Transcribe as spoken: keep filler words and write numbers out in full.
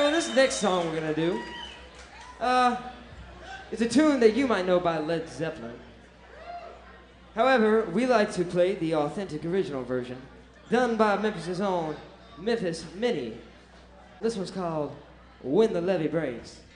So this next song we're gonna do, uh, it's a tune that you might know by Led Zeppelin. However, we like to play the authentic original version, done by Memphis' own Memphis Mini. This one's called When the Levee Breaks.